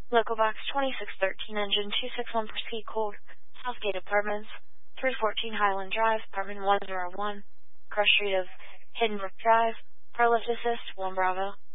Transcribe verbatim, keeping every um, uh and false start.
Local Box twenty-six thirteen, engine two six one, proceed cold. Southgate Apartments, three fourteen Highland Drive, apartment one oh one, cross street of Hidden Brook Drive. Pro lift assist, one Bravo.